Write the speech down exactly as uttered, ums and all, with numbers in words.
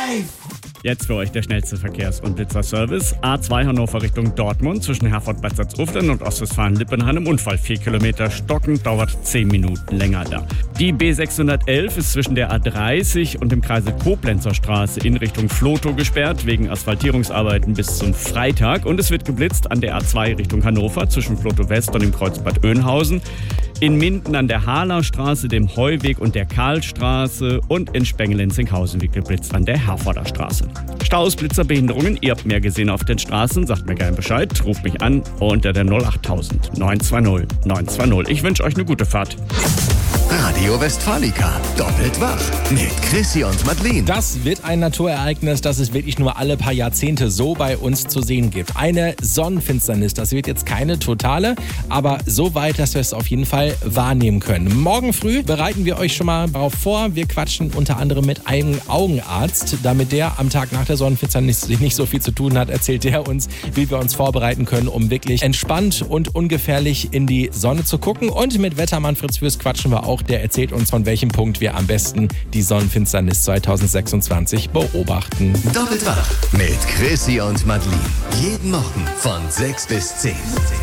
Jetzt für euch der schnellste Verkehrs- und Blitzerservice. A zwei Hannover Richtung Dortmund zwischen Herford-Bad Salzuflen und Ostwestfalen-Lippe nach einem Unfall. Vier Kilometer stockend, dauert zehn Minuten länger da. Die B sechshundertelf ist zwischen der A dreißig und dem Kreisel Koblenzer Straße in Richtung Vlotho gesperrt, wegen Asphaltierungsarbeiten bis zum Freitag. Und es wird geblitzt an der A zwei Richtung Hannover zwischen Vlotho West und dem Kreuz Bad Oeynhausen. In Minden an der Harler-Straße, dem Heuweg und der Karlstraße und in Spengel-Lenzinghausen wird geblitzt an der Herforder Straße. Staus, Blitzer, Behinderungen, ihr habt mehr gesehen auf den Straßen, sagt mir gerne Bescheid, ruft mich an unter der null acht null null neun zwei null neun zwei null. Ich wünsche euch eine gute Fahrt. Radio Westfalica, doppelt wach mit Chrissy und Madeleine. Das wird ein Naturereignis, das es wirklich nur alle paar Jahrzehnte so bei uns zu sehen gibt. Eine Sonnenfinsternis, das wird jetzt keine totale, aber so weit, dass wir es auf jeden Fall wahrnehmen können. Morgen früh bereiten wir euch schon mal darauf vor. Wir quatschen unter anderem mit einem Augenarzt. Damit der am Tag nach der Sonnenfinsternis nicht so viel zu tun hat, erzählt der uns, wie wir uns vorbereiten können, um wirklich entspannt und ungefährlich in die Sonne zu gucken. Und mit Wettermann Fritz Fürst quatschen wir auch. Der erzählt uns, von welchem Punkt wir am besten die Sonnenfinsternis zwanzig sechsundzwanzig beobachten. Doppelt wach mit Chrissy und Madeleine. Jeden Morgen von sechs bis zehn.